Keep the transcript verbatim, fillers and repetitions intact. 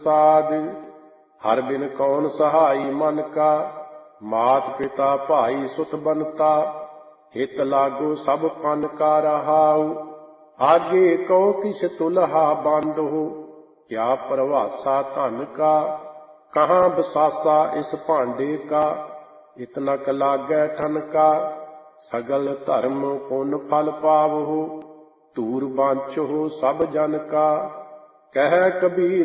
साध। हर बिन कौन सहाई मन का, मात पिता भाई सुत बनता। हित लागो सब पन का रहाउ, आगे कहो किस तुलहा बांधो। क्या प्रभासा धन का, कहाँ बसासा इस भांडे का। इतनक लागै ठन का, सगल धर्म पुन फल पावहु। दूर बांचो सब जन का, कह कबीर